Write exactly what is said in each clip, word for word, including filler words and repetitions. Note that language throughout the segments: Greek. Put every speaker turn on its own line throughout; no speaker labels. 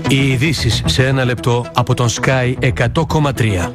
Οι ειδήσεις σε ένα λεπτό από τον Sky εκατό κόμμα τρία.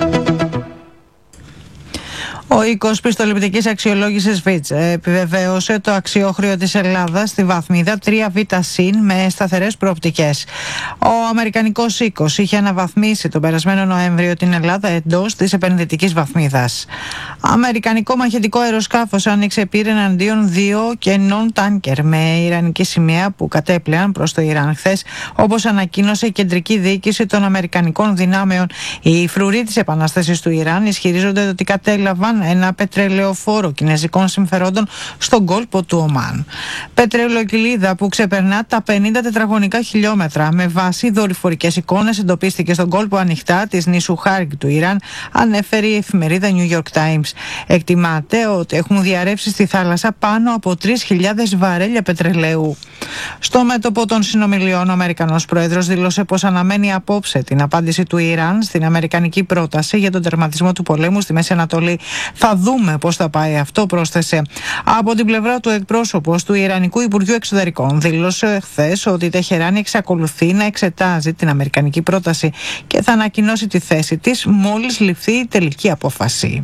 Ο οίκος πιστοληπτικής αξιολόγησης Fitch επιβεβαίωσε το αξιόχρειο της Ελλάδας στη βαθμίδα τρία β συν με σταθερές προοπτικές. Ο Αμερικανικός οίκος είχε αναβαθμίσει τον περασμένο Νοέμβριο την Ελλάδα εντός της επενδυτικής βαθμίδας. Αμερικανικό μαχητικό αεροσκάφος άνοιξε πύρ εναντίον δύο κενών τάνκερ με ιρανική σημαία που κατέπλεαν προς το Ιράν χθες, όπως ανακοίνωσε η κεντρική διοίκηση των Αμερικανικών δυνάμεων. Οι φρουροί της επανάστασης του Ιράν ισχυρίζονται ότι κατέλαβαν ένα πετρελαιοφόρο κινέζικων συμφερόντων στον κόλπο του Ομάν. Πετρελαιοκυλίδα που ξεπερνά τα πενήντα τετραγωνικά χιλιόμετρα με βάση δορυφορικές εικόνες εντοπίστηκε στον κόλπο ανοιχτά της νήσου Χάργκ του Ιράν, ανέφερε η εφημερίδα New York Times. Εκτιμάται ότι έχουν διαρρεύσει στη θάλασσα πάνω από τρεις χιλιάδες βαρέλια πετρελαίου. Στο μέτωπο των συνομιλιών, ο Αμερικανός Πρόεδρος δήλωσε πως αναμένει απόψε την απάντηση του Ιράν στην αμερικανική πρόταση για τον τερματισμό του πολέμου στη Μέση Ανατολή. Θα δούμε πώς θα πάει αυτό, πρόσθεσε. Από την πλευρά του, εκπρόσωπος του Ιρανικού Υπουργείου Εξωτερικών δήλωσε χθες ότι η Τεχεράνη εξακολουθεί να εξετάζει την αμερικανική πρόταση και θα ανακοινώσει τη θέση της μόλις ληφθεί η τελική απόφαση.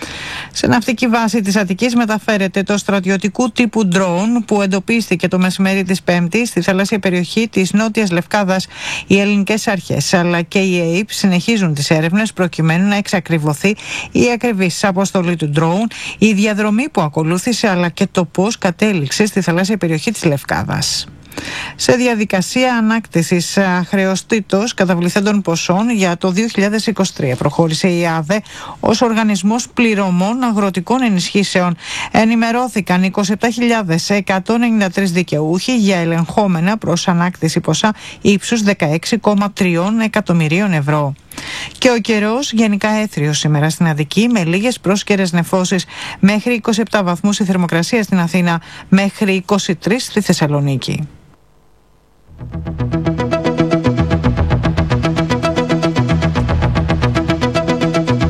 Σε ναυτική βάση της Αττικής μεταφέρεται το στρατιωτικού τύπου drone που εντοπίστηκε το μεσημέρι της Πέμπτης στη θαλάσσια περιοχή της Νότιας Λευκάδας. Οι ελληνικές αρχές αλλά και η ΕΕΠ συνεχίζουν τις έρευνες προκειμένου να εξακριβωθεί η ακριβής αποστολή του drone, η διαδρομή που ακολούθησε αλλά και το πώς κατέληξε στη θαλάσσια περιοχή της Λευκάδας. Σε διαδικασία ανάκτησης χρεωστήτως καταβληθέντων ποσών για το δύο χιλιάδες είκοσι τρία προχώρησε η ΑΔΕ ως οργανισμός πληρωμών αγροτικών ενισχύσεων. Ενημερώθηκαν είκοσι επτά χιλιάδες εκατόν ενενήντα τρεις δικαιούχοι για ελεγχόμενα προς ανάκτηση ποσά ύψους δεκαέξι κόμμα τρία εκατομμυρίων ευρώ. Και ο καιρός γενικά έθριος σήμερα στην Αττική με λίγες πρόσκαιρες νεφώσεις, μέχρι είκοσι επτά βαθμούς η θερμοκρασία στην Αθήνα, μέχρι είκοσι τρεις στη Θεσσαλονίκη.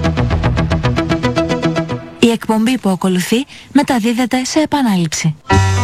Η εκπομπή που ακολουθεί μεταδίδεται σε επανάληψη.